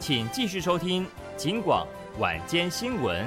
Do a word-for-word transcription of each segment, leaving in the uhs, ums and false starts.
请继续收听警广晚间新闻。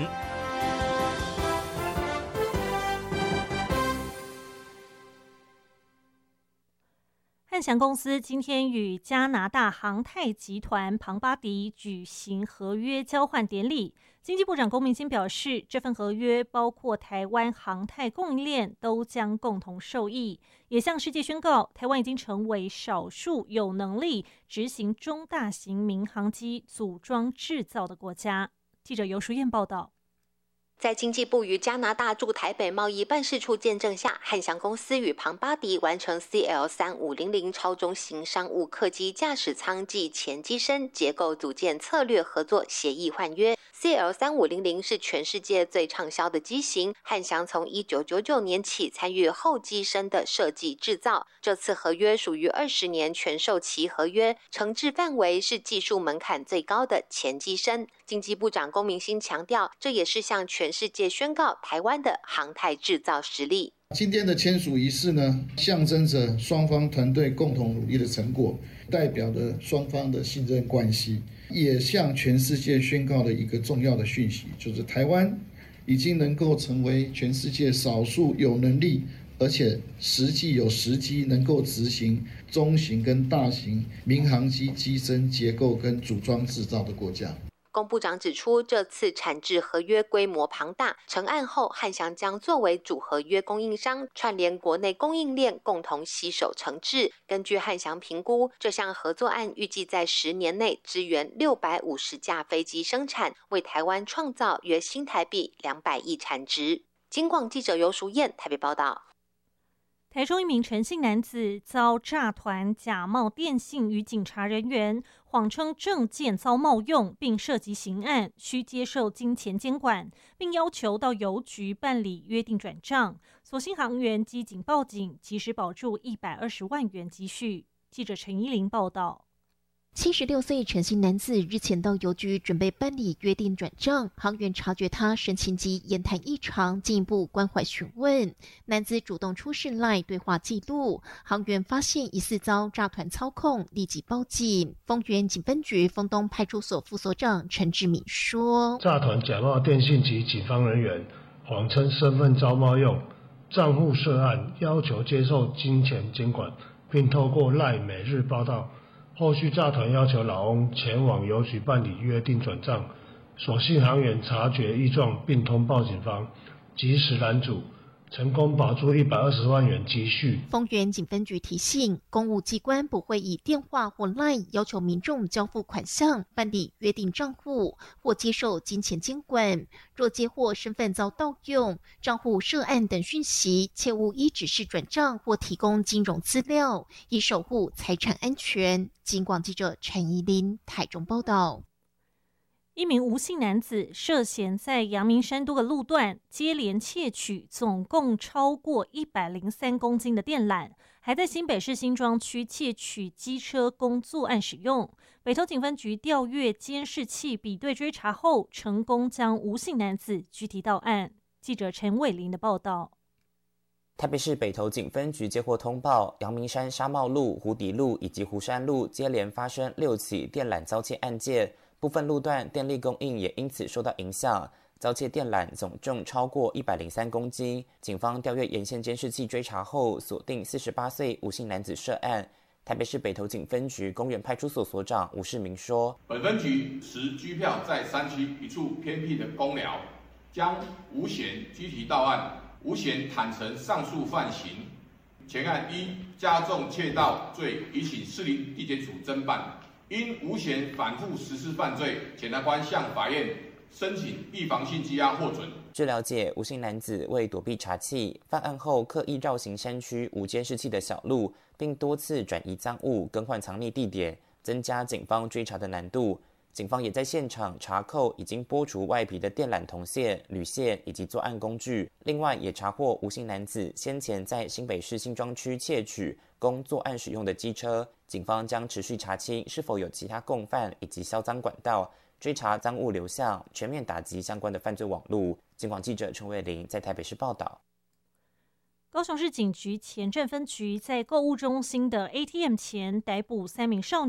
汉翔公司今天与加拿大航太集团庞巴迪举行合约交换典礼。经济部长龚明鑫表示，这份合约包括台湾航太供应链都将共同受益，也向世界宣告，台湾已经成为少数有能力执行中大型民航机组装制造的国家。记者游淑燕报道。 在经济部与加拿大驻台北贸易办事处见证下，汉翔公司与庞巴迪完成 C L 三五零零 超中型商务客机驾驶舱暨前机身结构组件策略合作协议换约。C L 三五零零 是全世界最畅销的机型，汉翔从一九九九年起参与后机身的设计制造。这次合约属于二十年全售期合约，承制范围是技术门槛最高的前机身。经济部长龚明鑫强调，这也是向全世界宣告台湾的航太制造实力。 今天的签署仪式呢，象征着双方团队共同努力的成果，代表着双方的信任关系，也向全世界宣告了一个重要的讯息，就是台湾已经能够成为全世界少数有能力而且实际有时机能够执行中型跟大型民航机机身结构跟组装制造的国家。 龚部长指出，这次产制合约规模庞大，成案后汉翔将作为主合约供应商，串联国内供应链，共同携手成制。根据汉翔评估，这项合作案预计在十年内支援六百五十架飞机生产，为台湾创造约新台币两百亿产值。警广记者游淑燕台北报道。 台中一名陈姓男子遭诈团假冒电信与警察人员，谎称证件遭冒用，并涉及刑案，需接受金钱监管，并要求到邮局办理约定转账。所幸行员机警报警，及时保住一百二十万元积蓄。记者陈依玲报道。 七十六岁陈姓男子日前到邮局准备办理约定转账，行员察觉他申请机言谈异常，进一步关怀询问。男子主动出示 LINE 对话记录，行员发现疑似遭诈团操控，立即报警。丰原警分局丰东派出所副所长陈志敏说： 诈团假冒电信及警方人员，谎称身份遭冒用，账户涉案，要求接受金钱监管，并透过 LINE 每日报道。后续诈团要求老翁前往邮局办理约定转账，所幸行员察觉异状并通报警方，及时拦阻，成功保住一百二十万元积蓄。 丰原警分局提醒，公务机关不会以电话或 LINE 要求民众交付款项、办理约定账户或接受金钱监管。若接获身份遭盗用、账户涉案等讯息，切勿依指示转账或提供金融资料，以守护财产安全。警广记者陈怡琳台中报道。 一名吴姓男子涉嫌在阳明山多个路段接连窃取总共超过一百零三公斤的电缆，还在新北市新庄区窃取机车供作案使用。北投警分局调阅监视器比对追查后，成功将吴姓男子拘提到案。记者陈伟玲的报道。 台北市北投警分局接获通报，阳明山沙茂路、湖底路以及湖山路接连发生六起电缆遭窃案件，部分路段电力供应也因此受到影响。遭窃电缆总重超过一百零三公斤，警方调阅沿线监视器追查后，锁定四十八岁吴姓男子涉案。台北市北投警分局公园派出所所长吴世明说： 本分局持拘票在山区一处偏僻的公寮，将吴嫌拘提到案。吴嫌坦承上述犯行，前案依加重窃盗罪已请士林地检署侦办。因吴嫌反复实施犯罪，检察官向法院申请预防性羁押获准。 据了解，吴姓男子为躲避查缉，犯案后刻意绕行山区无监视器的小路，并多次转移赃物、更换藏匿地点，增加警方追查的难度。警方也在现场查扣已经剥除外皮的电缆铜线、铝线以及作案工具。另外，也查获吴姓男子先前在新北市新庄区窃取供作案使用的机车。警方将持续查清是否有其他共犯以及销赃管道，追查赃物流向，全面打击相关的犯罪网路。警广记者陈伟玲在台北市报道。 高雄市警局前镇分局在购物中心的 A T M 前逮捕三名少女。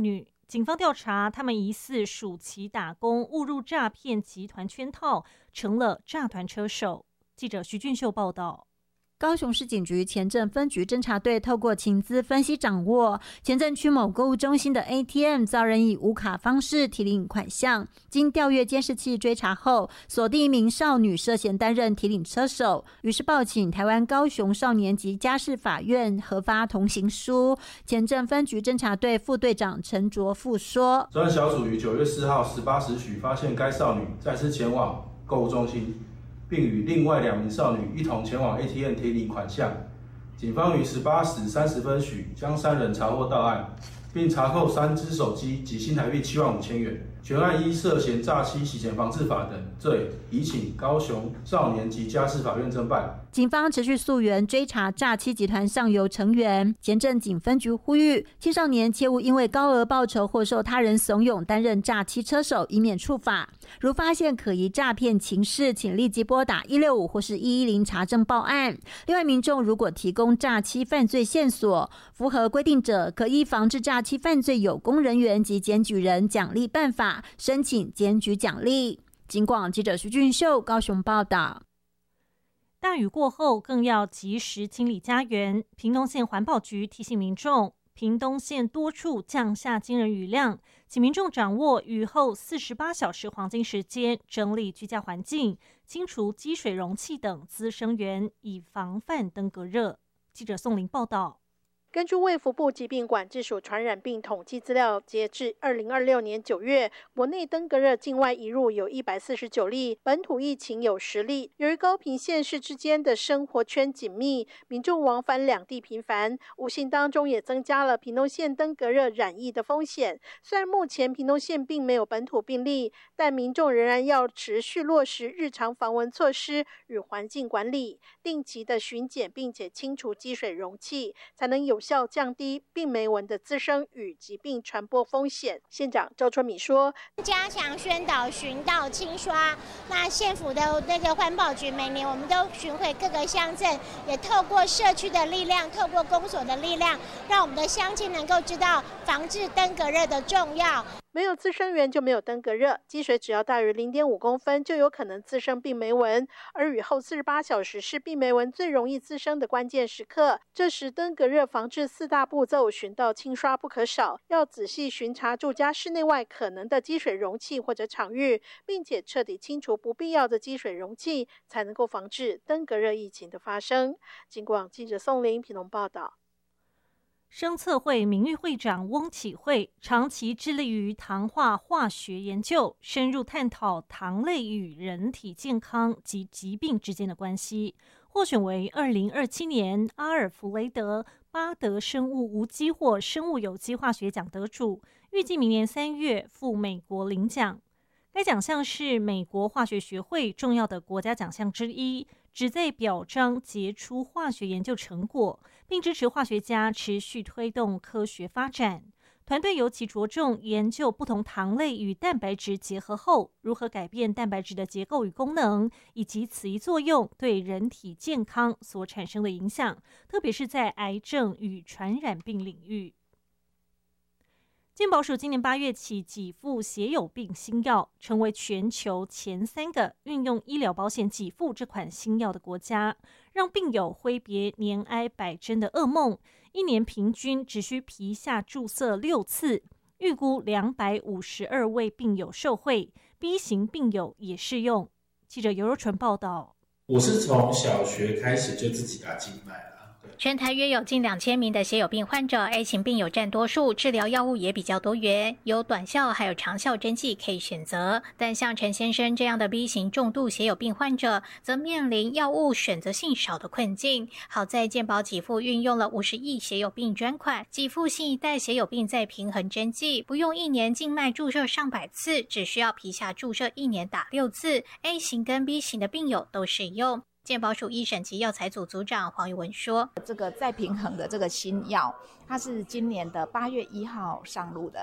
警方调查，他们疑似暑期打工，误入诈骗集团圈套，成了诈团车手。记者徐俊秀报道。 高雄市警局前镇分局侦查队透过情资分析掌握，前镇区某购物中心的 A T M 遭人以无卡方式提领款项，经调阅监视器追查后，锁定一名少女涉嫌担任提领车手，于是报请台湾高雄少年及家事法院核发同行书。前镇分局侦查队副队长陈卓富说： 专案小组于九月四号十八时许发现该少女再次前往购物中心，并与另外两名少女一同前往 A T M 提领款项。警方于十八时三十分许将三人查获到案，并查扣三只手机及新台币七万五千元。全案依涉嫌诈欺、洗钱防治法等罪，移请高雄少年及家事法院侦办。 警方持续溯源追查诈欺集团上游成员，前镇警分局呼吁青少年切勿因为高额报酬或受他人怂恿担任诈欺车手，以免触法。如发现可疑诈骗情事，请立即拨打一六五或是一一零查证报案。另外，民众如果提供诈欺犯罪线索，符合规定者，可依防治诈欺犯罪有功人员及检举人奖励办法申请检举奖励。警广记者徐俊秀高雄报道。 大雨过后，更要及时清理家园。屏东县环保局提醒民众，屏东县多处降下惊人雨量，请民众掌握雨后四十八小时黄金时间，整理居家环境，清除积水容器等滋生源，以防范登革热。记者宋玲报道。 根据卫福部疾病管制署传染病统计资料，截至二零二六年九月，国内登革热境外移入有一百四十九例，本土疫情有十例。由于高屏县市之间的生活圈紧密，民众往返两地频繁，无形当中也增加了屏东县登革热染疫的风险。虽然目前屏东县并没有本土病例，但民众仍然要持续落实日常防蚊措施与环境管理，定期的巡检，并且清除积水容器，才能有有效降低病媒蚊的滋生与疾病传播风险。县长赵春米说， 加强宣导、巡岛、清刷。那县府的那个环保局每年我们都巡回各个乡镇，也透过社区的力量，透过公所的力量，让我们的乡亲能够知道防治登革热的重要。 没有滋生源就没有登革热，积水只要大于 零点五公分就有可能滋生病媒蚊，而雨后四十八小时是病媒蚊最容易滋生的关键时刻。这时登革热防治四大步骤，巡道清刷不可少，要仔细巡查住家室内外可能的积水容器或者场域，并且彻底清除不必要的积水容器，才能够防治登革热疫情的发生。警广记者宋玲屏东报道。 生测会名誉会长翁启慧长期致力于糖化化学研究，深入探讨糖类与人体健康及疾病之间的关系，获选为二零二七年阿尔弗雷德巴德生物无机或生物有机化学奖得主，预计明年三月赴美国领奖。该奖项是美国化学学会重要的国家奖项之一，旨在表彰杰出化学研究成果，并支持化学家持续推动科学发展。团队尤其着重研究不同糖类与蛋白质结合后如何改变蛋白质的结构与功能，以及此一作用对人体健康所产生的影响，特别是在癌症与传染病领域。健保署今年八月起给付血友病新药，成为全球前三个运用医疗保险给付这款新药的国家，让病友挥别年挨百针的噩梦，一年平均只需皮下注射六次，预估两百五十二位病友受惠 ，B 型病友也适用。记者尤柔纯报道。 我是从小学开始就自己打静脉了。 全台约有近两千名的血友病患者 ，A 型病友占多数，治疗药物也比较多元，有短效还有长效针剂可以选择。但像陈先生这样的 B 型重度血友病患者，则面临药物选择性少的困境。好在健保给付运用了五十亿血友病专款，给付新一代血友病再平衡针剂，不用一年静脉注射上百次，只需要皮下注射一年打六次 ，A 型跟 B 型的病友都适用。健保署医审及药材组组长黄玉文说：“ 这个再平衡的这个新药，它是今年的八月一号上路的，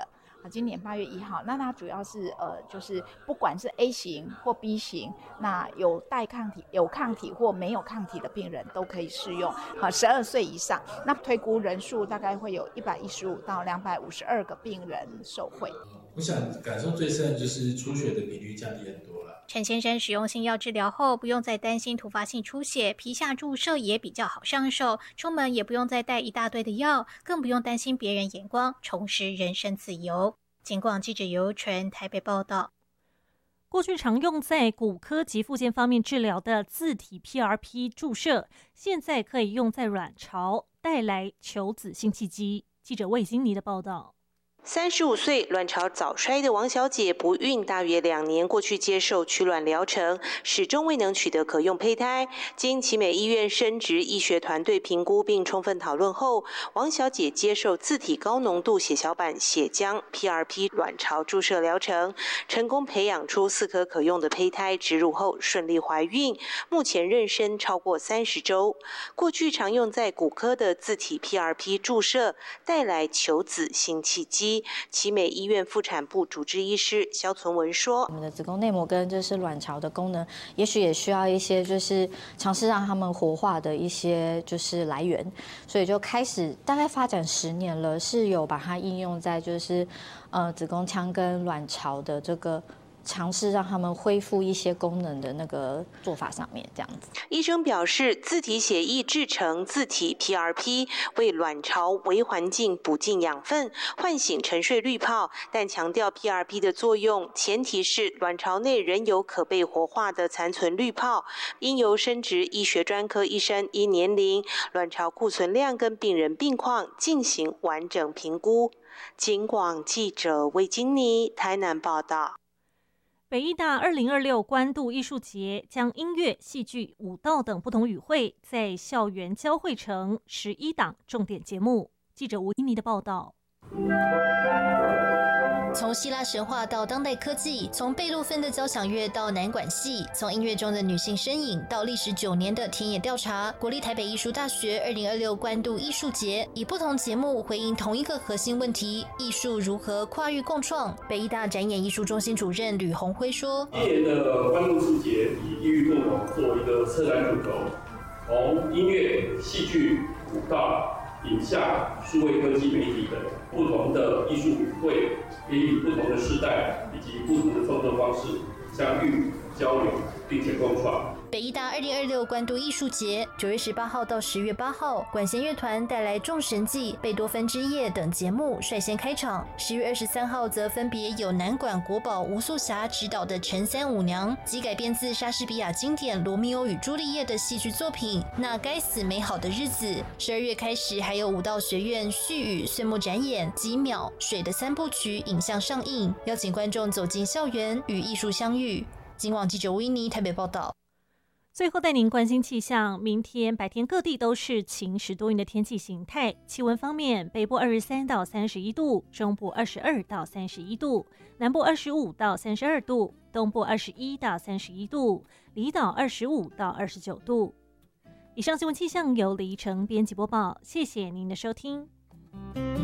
今年八月一号，那它主要是呃，就是不管是 A 型或 B 型，那有带抗体、有抗体或没有抗体的病人都可以适用。好，十二岁以上，那推估人数大概会有一百一十五到两百五十二个病人受惠。 我想感受最深的就是出血的比率降低很多了。 陈先生使用新药治疗后，不用再担心突发性出血，皮下注射也比较好上手，出门也不用再带一大堆的药，更不用担心别人眼光，重拾人身自由。警广记者尤纯台北报道。 过去常用在骨科及复健方面治疗的自体 P R P 注射，现在可以用在卵巢，带来求子性契机。记者魏金妮的报道。 三十五岁卵巢早衰的王小姐不孕大约两年，过去接受取卵疗程，始终未能取得可用胚胎。经奇美医院生殖医学团队评估并充分讨论后，王小姐接受自体高浓度血小板血浆 P R P 卵巢注射疗程，成功培养出四颗可用的胚胎，植入后顺利怀孕，目前妊娠超过三十周。过去常用在骨科的自体 P R P 注射，带来求子新契机。奇美医院妇产部主治医师肖存文说：“ 我们的子宫内膜跟就是卵巢的功能，也许也需要一些就是尝试让他们活化的一些就是来源，所以就开始大概发展十年了，是有把它应用在就是呃子宫腔跟卵巢的这个。”尝试让他们恢复一些功能的那个做法上面，这样子。 医生表示，自体血液制成自体 P R P， 为卵巢微环境补进养分，唤醒沉睡滤泡。但强调 P R P 的作用，前提是卵巢内仍有可被活化的残存滤泡，应由生殖医学专科医生依年龄、卵巢库存量跟病人病况进行完整评估。警广记者魏金妮台南报道。 北医大二零二六关渡艺术节将音乐、戏剧、舞蹈等不同语汇在校园交汇成十一档重点节目。记者吴依妮的报道。 从希腊神话到当代科技，从贝多芬的交响乐到南管戏，从音乐中的女性身影到历时九年的田野调查，国立台北艺术大学二零二六关渡艺术节以不同节目回应同一个核心问题：艺术如何跨域共创。北艺大展演艺术中心主任吕宏辉说：“ 今年的关渡艺术节以异域共融作为一个策展主轴，从音乐、戏剧、舞蹈、影像、数位科技、媒体等不同的艺术语汇，给予不同的世代以及不同的创作方式相遇、交流，并且共创。” 北艺大二零二六关渡艺术节九月十八号到十月八号，管弦乐团带来《众神记》、《贝多芬之夜》等节目率先开场。十月二十三号则分别有南管国宝吴素霞执导的《陈三五娘》及改编自莎士比亚经典《罗密欧与朱丽叶》的戏剧作品《那该死美好的日子》。十二月开始还有舞蹈学院絮语岁末展演《几秒水的三部曲》影像上映，邀请观众走进校园与艺术相遇。警广记者维尼台北报道。 最后带您关心气象，明天白天各地都是晴时多云的天气形态。气温方面，北部二十三到三十一度，中部二十二到三十一度，南部二十五到三十二度，东部二十一到三十一度，离岛二十五到二十九度。以上新闻气象由李依晨编辑播报，谢谢您的收听。